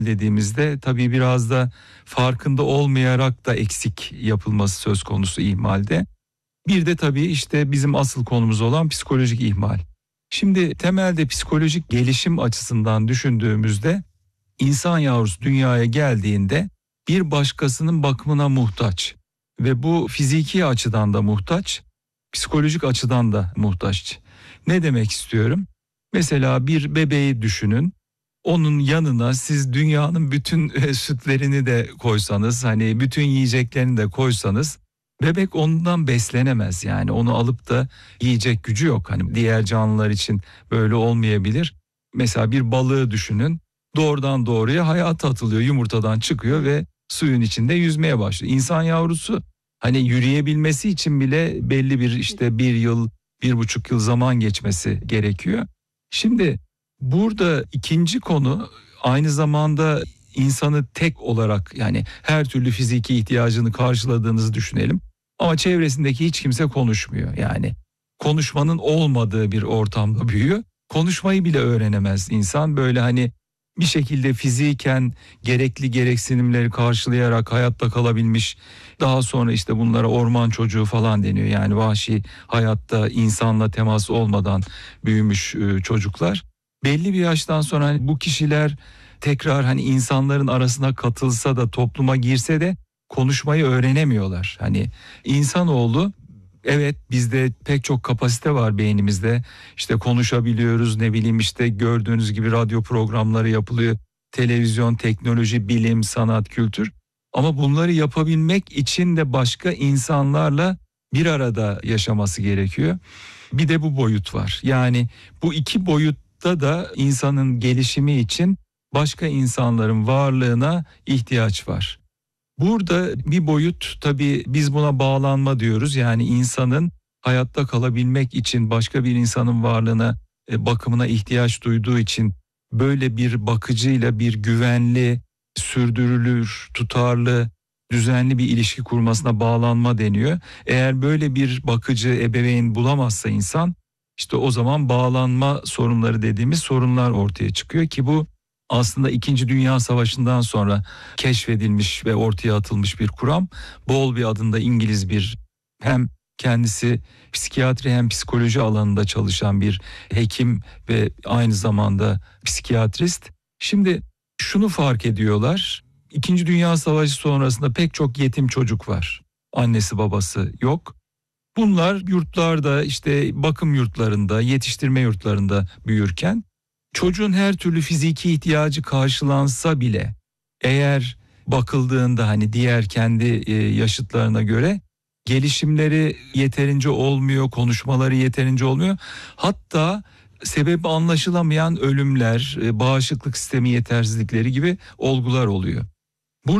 dediğimizde tabii biraz da farkında olmayarak da eksik yapılması söz konusu ihmalde. Bir de tabii işte bizim asıl konumuz olan psikolojik ihmal. Şimdi temelde psikolojik gelişim açısından düşündüğümüzde insan yavrusu dünyaya geldiğinde bir başkasının bakımına muhtaç ve bu fiziki açıdan da muhtaç, psikolojik açıdan da muhtaç. Ne demek istiyorum? Mesela bir bebeği düşünün. Onun yanına siz dünyanın bütün sütlerini de koysanız, hani bütün yiyeceklerini de koysanız bebek ondan beslenemez. Yani onu alıp da yiyecek gücü yok. Hani diğer canlılar için böyle olmayabilir. Mesela bir balığı düşünün. Doğrudan doğruya hayata atılıyor, yumurtadan çıkıyor ve suyun içinde yüzmeye başlıyor. İnsan yavrusu hani yürüyebilmesi için bile belli bir işte 1 yıl, 1,5 yıl zaman geçmesi gerekiyor. Şimdi burada ikinci konu aynı zamanda insanı tek olarak, yani her türlü fiziki ihtiyacını karşıladığınızı düşünelim. Ama çevresindeki hiç kimse konuşmuyor. Yani konuşmanın olmadığı bir ortamda büyüyor. Konuşmayı bile öğrenemez insan. Böyle hani bir şekilde fiziken gerekli gereksinimleri karşılayarak hayatta kalabilmiş. Daha sonra işte bunlara orman çocuğu falan deniyor. Yani vahşi hayatta insanla temas olmadan büyümüş çocuklar. Belli bir yaştan sonra hani bu kişiler tekrar hani insanların arasına katılsa da, topluma girse de konuşmayı öğrenemiyorlar. Hani insanoğlu, evet, bizde pek çok kapasite var beynimizde. İşte konuşabiliyoruz, ne bileyim, işte gördüğünüz gibi radyo programları yapılıyor. Televizyon, teknoloji, bilim, sanat, kültür. Ama bunları yapabilmek için de başka insanlarla bir arada yaşaması gerekiyor. Bir de bu boyut var. Yani bu iki boyutta da insanın gelişimi için başka insanların varlığına ihtiyaç var. Burada bir boyut, tabii biz buna bağlanma diyoruz. Yani insanın hayatta kalabilmek için başka bir insanın varlığına, bakımına ihtiyaç duyduğu için böyle bir bakıcıyla bir güvenli, sürdürülür, tutarlı, düzenli bir ilişki kurmasına bağlanma deniyor. Eğer böyle bir bakıcı, ebeveyn bulamazsa insan, işte o zaman bağlanma sorunları dediğimiz sorunlar ortaya çıkıyor ki bu aslında 2. Dünya Savaşı'ndan sonra keşfedilmiş ve ortaya atılmış bir kuram. Bowlby adında İngiliz bir, hem kendisi psikiyatri hem psikoloji alanında çalışan bir hekim ve aynı zamanda psikiyatrist. Şimdi şunu fark ediyorlar. 2. Dünya Savaşı sonrasında pek çok yetim çocuk var. Annesi babası yok. Bunlar yurtlarda, işte bakım yurtlarında, yetiştirme yurtlarında büyürken çocuğun her türlü fiziki ihtiyacı karşılansa bile eğer bakıldığında hani diğer kendi yaşıtlarına göre gelişimleri yeterince olmuyor, konuşmaları yeterince olmuyor. Hatta sebebi anlaşılamayan ölümler, bağışıklık sistemi yetersizlikleri gibi olgular oluyor.